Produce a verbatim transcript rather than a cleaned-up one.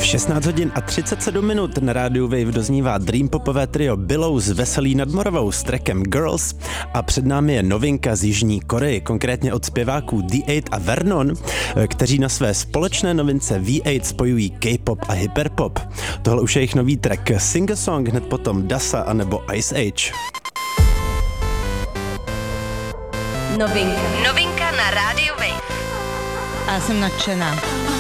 V šestnáct hodin a třicet sedm minut na rádiu Wave doznívá dream popové trio Below z Veselí nad Moravou s trackem Girls a před námi je novinka z Jižní Koreji, konkrétně od zpěváků D osm a Vernon, kteří na své společné novince V osm spojují K-pop a hyperpop. Tohle už je jejich nový track Sing a Song, hned potom Dasa anebo Ice Age. Novinka. Novinka na rádiu Wave. A jsem nadšená.